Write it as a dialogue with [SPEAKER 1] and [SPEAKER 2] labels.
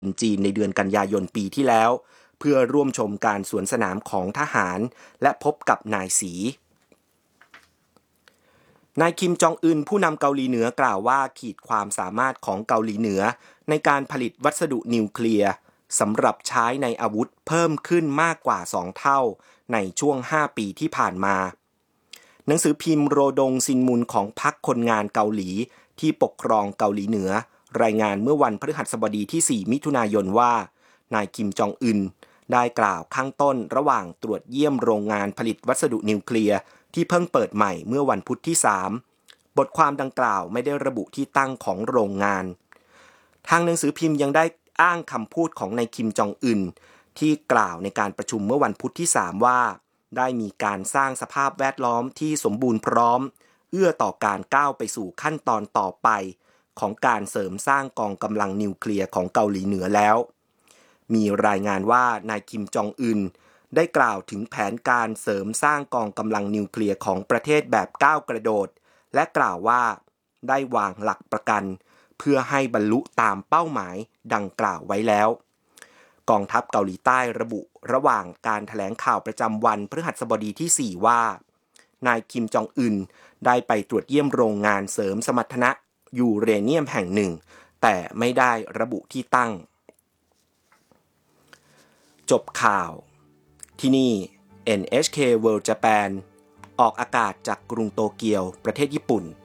[SPEAKER 1] จีนในเดือนกันยายนปีที่แล้วเพื่อร่วมชมการสวนสนามของทหารและพบกับนายสีนายคิมจองอึนผู้นำเกาหลีเหนือกล่าวว่าขีดความสามารถของเกาหลีเหนือในการผลิตวัสดุนิวเคลียร์สำหรับใช้ในอาวุธเพิ่มขึ้นมากกว่า2เท่าในช่วง5ปีที่ผ่านมาหนังสือพิมพ์โรดงซินมุนของพรรคคนงานเกาหลีที่ปกครองเกาหลีเหนือรายงานเมื่อวันพฤหัสบดีที่4มิถุนายนว่านายคิมจองอึนได้กล่าวข้างต้นระหว่างตรวจเยี่ยมโรงงานผลิตวัสดุนิวเคลียร์ที่เพิ่งเปิดใหม่เมื่อวันพุธที่3บทความดังกล่าวไม่ได้ระบุที่ตั้งของโรงงานทางหนังสือพิมพ์ยังได้อ้างคำพูดของนายคิมจองอึนที่กล่าวในการประชุมเมื่อวันพุธที่3ว่าได้มีการสร้างสภาพแวดล้อมที่สมบูรณ์พร้อมเอื้อต่อการก้าวไปสู่ขั้นตอนต่อไปของการเสริมสร้างกองกำลังนิวเคลียร์ของเกาหลีเหนือแล้วมีรายงานว่านายคิมจองอึนได้กล่าวถึงแผนการเสริมสร้างกองกำลังนิวเคลียร์ของประเทศแบบก้าวกระโดดและกล่าวว่าได้วางหลักประกันเพื่อให้บรรลุตามเป้าหมายดังกล่าวไว้แล้วกองทัพเกาหลีใต้ระบุระหว่างการแถลงข่าวประจำวันพฤหัสบดีที่4ว่านายคิมจองอึนได้ไปตรวจเยี่ยมโรงงานเสริมสมรรถนะยูเรเนียมแห่งหนึ่งแต่ไม่ได้ระบุที่ตั้งจบข่าวที่นี่ NHK World Japan ออกอากาศจากกรุงโตเกียวประเทศญี่ปุ่น